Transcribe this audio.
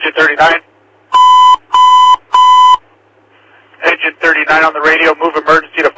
Engine 39. Engine 39 on the radio, move emergency to